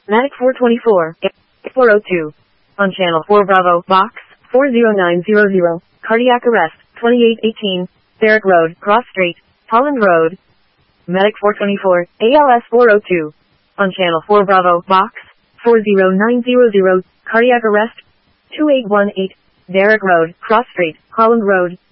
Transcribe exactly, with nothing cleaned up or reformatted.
Medic four twenty-four, four oh two. On channel four Bravo, box, four zero nine zero zero. Cardiac arrest, twenty-eight eighteen. Derrick Road, Cross Street, Holland Road. Medic four twenty-four, A L S four oh two. On channel four Bravo, box, four zero nine zero zero. Cardiac arrest, two eight one eight. Derrick Road, Cross Street, Holland Road.